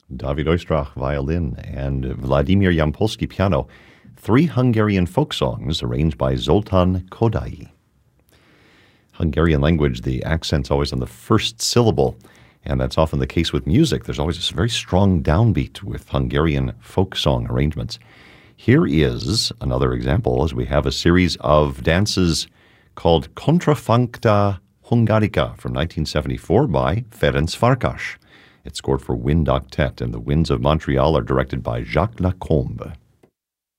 David Oistrakh, violin, and Vladimir Yampolsky, piano. 3 Hungarian folk songs arranged by Zoltán Kodály. Hungarian language, the accent's always on the first syllable, and that's often the case with music. There's always this very strong downbeat with Hungarian folk song arrangements. Here is another example, as we have a series of dances called Contrafuncta Hungarica from 1974 by Ferenc Farkas. It's scored for wind octet, and the Winds of Montreal are directed by Jacques Lacombe.